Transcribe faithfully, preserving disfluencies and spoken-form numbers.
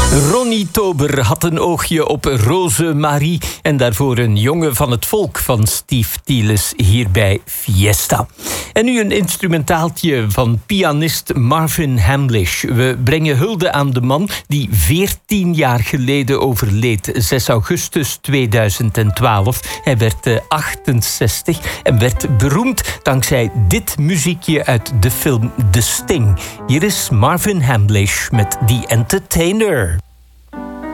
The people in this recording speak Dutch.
Ronnie Tober had een oogje op Rosemarie en daarvoor een jongen van het volk van Steve Thielis hier bij Fiesta. En nu een instrumentaaltje van pianist Marvin Hamlisch. We brengen hulde aan de man die veertien jaar geleden overleed, zes augustus tweeduizend twaalf. Hij werd achtenzestig en werd beroemd dankzij dit muziekje uit de film The Sting. Hier is Marvin Hamlisch met The Entertainer.